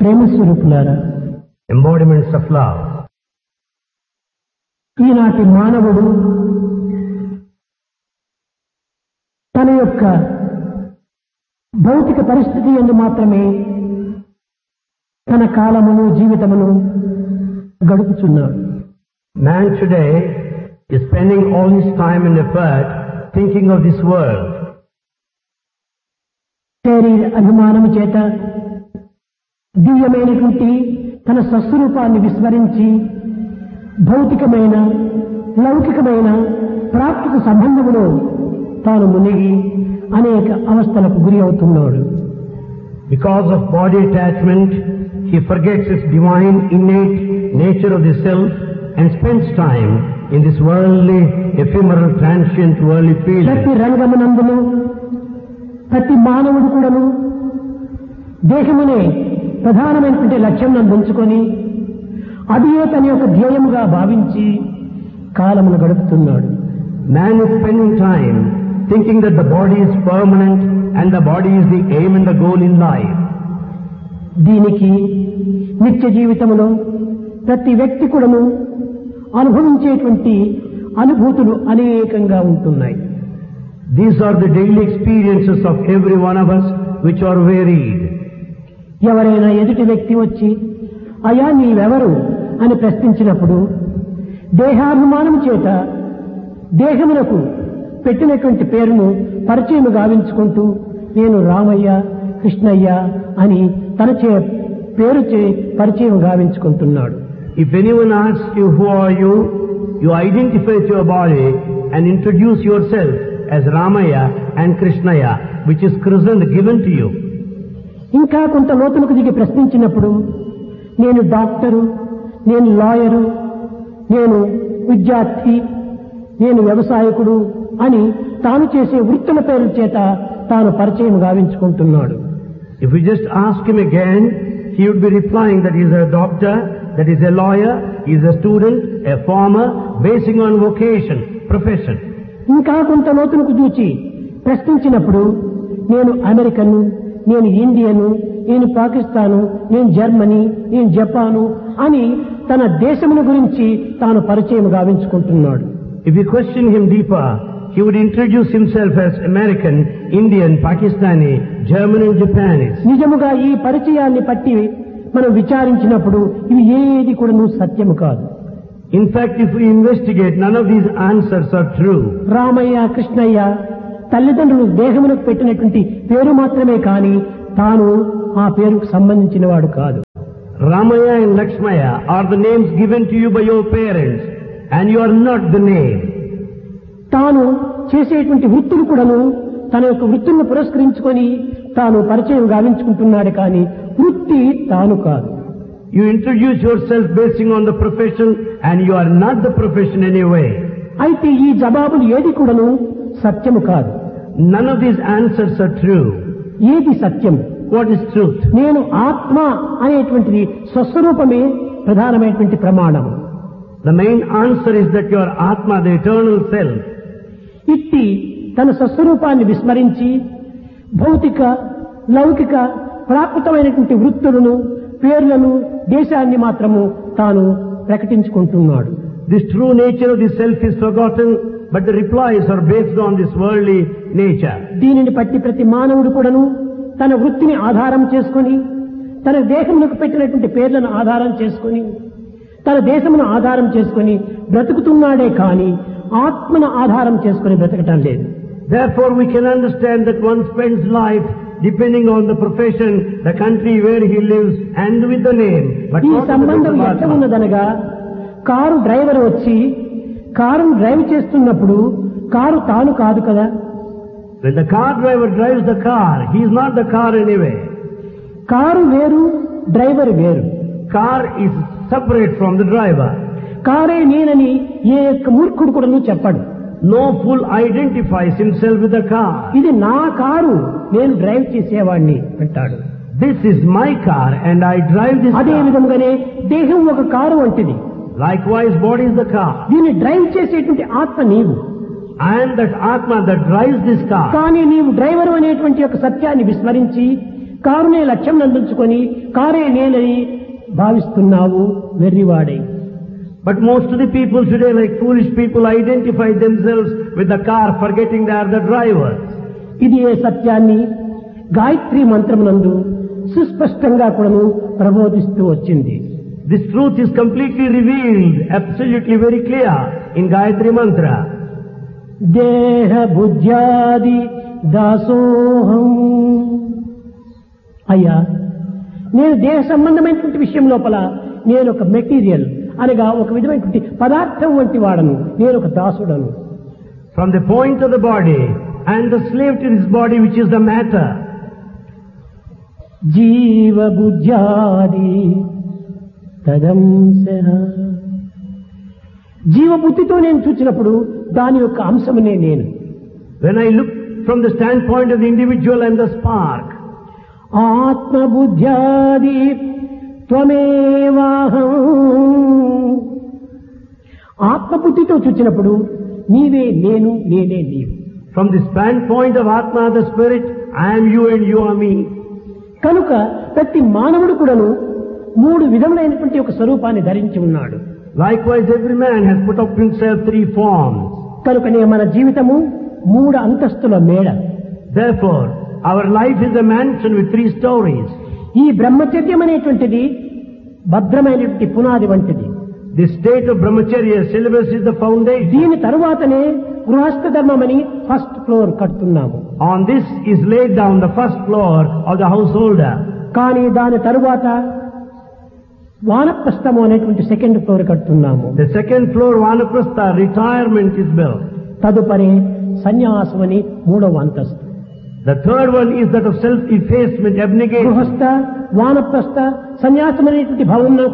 ప్రేమ స్వరూపులారా, embodiments of love. ఈనాటి మానవుడు తన యొక్క భౌతిక పరిస్థితి యందు మాత్రమే తన కాలమును జీవితమును గడుపుచున్నాడు. Man today is spending all his time and effort thinking of this world. శరీర అభిమానము చేత దివ్యమైనటువంటి తన స్వస్వరూపాన్ని విస్మరించి భౌతికమైన లౌకికమైన ప్రాప్తిక సంబంధములో తాను మునిగి అనేక అవస్థలకు గురి అవుతున్నాడు. Because of body attachment, he forgets his divine innate nature of the self and spends time in this worldly, ephemeral, transient, worldly field. ప్రతి రంగమునందును ప్రతి మానవుడు కూడాను దేహమునే ప్రధానమైనటువంటి లక్ష్యం నందుంచుకొని అదే తన యొక్క ధ్యేయముగా భావించి కాలమును గడుపుతున్నాడు. Man is spending time thinking that the body is permanent and the body is the aim and the goal in life. దీనికి నిత్య జీవితములో ప్రతి వ్యక్తి కూడాను అనుభవించేటువంటి అనుభూతులు అనేకంగా ఉంటున్నాయి. These are the daily experiences of every one of us which are varied. ఎవరైనా ఎదుటి వ్యక్తి వచ్చి అయా నీవెవరు అని ప్రశ్నించినప్పుడు దేహాభిమానం చేత దేహమునకు పెట్టినటువంటి పేరును పరిచయం గావించుకుంటూ నేను రామయ్య కృష్ణయ్య అని తన పేరు పరిచయం గావించుకుంటున్నాడు. If anyone asks you who are you, you identify with your body and introduce yourself as Ramaya and Krishnaya, which is christened given to you. ఇంకా కొంత లోతులకు దిగి ప్రశ్నించినప్పుడు నేను డాక్టరు, నేను లాయరు, నేను విద్యార్థి, నేను వ్యవసాయకుడు అని తాను చేసే వృత్తుల పేర్ల చేత తాను పరిచయం గావించుకుంటున్నాడు. If we just ask him again, he would be replying that he is a doctor, that he is a lawyer, he is a student, a farmer, basing on vocation, profession. ఇంకా కొంత లోతులకు చూచి ప్రశ్నించినప్పుడు నేను అమెరికను, నేను ఇండియను, నేను పాకిస్తాను, నేను Germany, నేను Japan అని తన దేశముల గురించి తాను పరిచయం గావించుకుంటున్నాడు. If you question him deeper, he would introduce himself as American, Indian, Pakistani, German and Japanese. నిజముగా ఈ పరిచయాన్ని పట్టి మనం విచారించినప్పుడు ఇవి ఏది కూడా సత్యము కాదు. In fact, if we investigate, none of these answers are true. Ramayya Krishnaiah తల్లిదండ్రులు దేహములకు పెట్టినటువంటి పేరు మాత్రమే కానీ తాను ఆ పేరుకు సంబంధించిన వాడు కాదు. Ramaya and Lakshmaya are the names given to you by your parents, and you are not the name. తాను చేసేటువంటి వృత్తులు కూడాను తన యొక్క వృత్తులను పురస్కరించుకొని తాను పరిచయం గావించుకుంటున్నాడు కానీ వృత్తి తాను కాదు. You introduce yourself basing on the profession, and you are not the profession anyway. అయితే ఈ జవాబులు ఏది కూడాను సత్యము కాదు. None of these answers are true. ఏది సత్యం? What is truth? నేను ఆత్మ అనేటువంటిది స్వస్వరూపమే ప్రధానమైనటువంటి ప్రమాణం. The main answer is that you are Atma, the eternal self. ఇట్టి తన స్వస్వరూపాన్ని విస్మరించి భౌతిక లౌకిక ప్రాకృతమైనటువంటి వృత్తులను, పేర్లను, దేశాన్ని మాత్రము తాను ప్రకటించుకుంటున్నాడు. This true nature of the self is forgotten, but the replies are based on this worldly nature. దీనిని బట్టి ప్రతి మానవుడు కూడాను తన వృత్తిని ఆధారం చేసుకొని, తన దేహములకు పెట్టినటువంటి పేర్లను ఆధారం చేసుకొని, తన దేశమును ఆధారం చేసుకొని బ్రతుకుతున్నాడే కానీ ఆత్మను ఆధారం చేసుకొని బ్రతకటం లేదు. Therefore we can understand that one spends life depending on the profession, the country where he lives, and with the name. But ఈ not సంబంధం with ఎట్లా the ఉన్నదనగా కారు డ్రైవర్ వచ్చి కారును డ్రైవ్ చేస్తున్నప్పుడు కారు తాను కాదు కదా. When the car driver drives the car, he is not the car anyway. Car వేరు, డ్రైవర్ వేరు. Car is separate from the driver. కారే నేనని ఏ యొక్క మూర్ఖుడు కూడా చెప్పడు. No fool identifies himself with the car. ఇది నా కారు, నేను డ్రైవ్ చేసేవాడిని అంటాడు. This is my car and I drive this అదే car. విధంగానే దేహం ఒక కారు వంటిది. Likewise, body is the car. దీన్ని డ్రైవ్ చేసేటువంటి ఆత్మ నీవు. I am that Atma that drives this car. కానీ నీవు డ్రైవర్ అనేటువంటి యొక్క సత్యాన్ని విస్మరించి కారునే లక్ష్యం నందించుకొని కారే నేనని భావిస్తున్నావు వెర్రివాడై. But most of the people today, like foolish people, identify themselves with the car, forgetting they are the drivers. ఇది ఏ సత్యాన్ని గాయత్రి మంత్రమునందు సుస్పష్టంగా కూడాను ప్రబోధిస్తూ వచ్చింది. This truth is completely revealed, absolutely very clear in Gayatri Mantra. దేహ బుద్ధ్యాది దాసోహం. అయ్యా, నేను దేహ సంబంధమైనటువంటి విషయం లోపల నేను ఒక మెటీరియల్ అనగా ఒక విధమైనటువంటి పదార్థం వంటి వాడను, నేను ఒక దాసుడను. From the point of the body and the slave to this body, which is the matter. జీవ బుద్ధ్యాది తదంశః. జీవబుద్ధితో నేను చూచినప్పుడు దాని యొక్క అంశమునే నేను. When I look from the standpoint of the individual and the spark, ఆత్మబుద్ధ్యాది త్వమేవాహం. ఆత్మబుద్ధితో చూచినప్పుడు నీవే నేను, నేనే నీవు. from the standpoint of Atma, the spirit, I am you and you are me. కనుక ప్రతి మానవుడు కూడాను మూడు విధములైనటువంటి ఒక స్వరూపాన్ని ధరించి ఉన్నాడు. Likewise, every man has put up himself three forms. కనుకనే మన జీవితము మూడు అంతస్తుల మేడ. Therefore, our life is a mansion with three stories. ఈ బ్రహ్మచర్యం అనేటువంటిది భద్రమైనటువంటి పునాది వంటిది. The state of brahmacharya syllabus is the foundation. దీని తరువాతనే గృహస్థ ధర్మమని first floor కడుతున్నాము. On this is laid down the first floor of the householder. కానీ దాని తరువాత వానప్రస్థము అనేటువంటి second floor కడుతున్నాము. The second floor, vanaprastha, retirement is built. తదుపరి సన్యాసమని మూడవ అంతస్తు. The third one is that of self-effacement, abnegation. గృహస్థ, వానప్రస్థ, సన్యాసం అనేటువంటి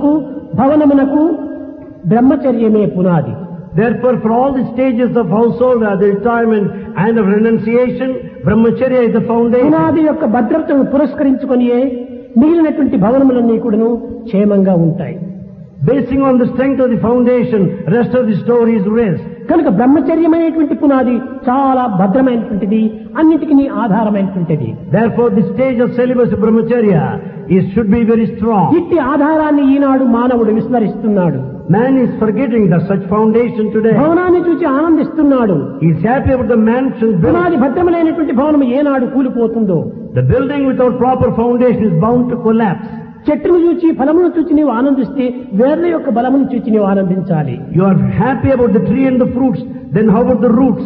భవనమునకు బ్రహ్మచర్యమే పునాది. Therefore, for all the stages of householder, the retirement and of renunciation, brahmacharya is the foundation. పునాది యొక్క భద్రతను పురస్కరించుకొనియే మిగిలినటువంటి భవనములన్నీ కూడాను క్షేమంగా ఉంటాయి. Basing on the strength of the foundation, rest of the stories rest. కనుక బ్రహ్మచర్యమైనటువంటి పునాది చాలా భద్రమైనటువంటిది, అన్నిటికీ ఆధారమైనటువంటిది. Therefore, the stage of celibacy brahmacharya should be very strong. ఇట్టి ఆధారాన్ని ఈనాడు మానవుడు విస్మరిస్తున్నాడు. Man is forgetting the such foundation today. భవనాన్ని చూసి ఆనందిస్తున్నాడు. He is happy about the mansion built. పునాది భద్రమైనటువంటి భవనం ఏనాడు కూలిపోతుందో. The building without proper foundation is bound to collapse. చెట్టును చూచి ఫలమును చూచి నీవు ఆనందిస్తే వేర్ల యొక్క బలమును చూచి నీవు ఆనందించాలి. You are happy about the tree and the fruits, then how about the roots?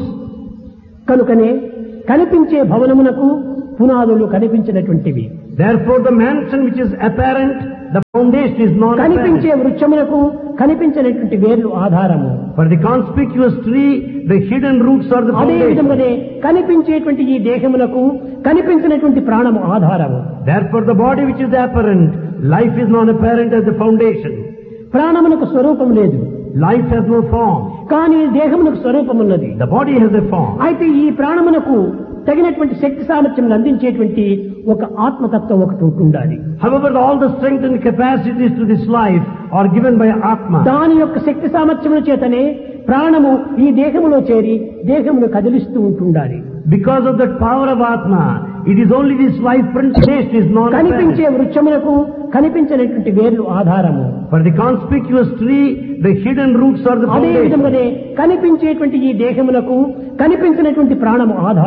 కనుకనే కనిపించే భవనమునకు పునాదులు కనిపించినటువంటివి. Therefore, the mansion which is apparent, the foundation is not కనిపించే apparent. వృక్షమునకు కనిపించినటువంటి వేర్లు ఆధారము. For the conspicuous tree, the hidden roots are the అదే foundation. విధంగానే కనిపించేటువంటి ఈ దేహమునకు కనిపించినటువంటి ప్రాణము ఆధారము. Therefore, the body which is apparent, life is not apparent as the foundation. ప్రాణమునకు స్వరూపం లేదు, Life has no form. కానీ దేహమునకు స్వరూపం ఉన్నది. The body has a form. అయితే ఈ ప్రాణమునకు తగినటువంటి శక్తి సామర్థ్యం అందించేటువంటి ఒక ఆత్మతత్వం ఒకటి ఉంటుండాలి. However, all the strength and capacities to this life are given by Atma. దాని యొక్క శక్తి సామర్థ్యముల చేతనే ప్రాణము ఈ దేహములో చేరి దేహమును కదిలిస్తూ ఉంటుండాలి. Because of that power of Atma, it is only this life principle is కనిపించే non-apparent. వృక్షమునకు కనిపించినటువంటి వేర్లు ఆధారము. For the conspicuous tree, the hidden roots are the అదే foundation. విధంగానే కనిపించేటువంటి ఈ దేహమునకు కనిపించినటువంటి ప్రాణము ఆధారం.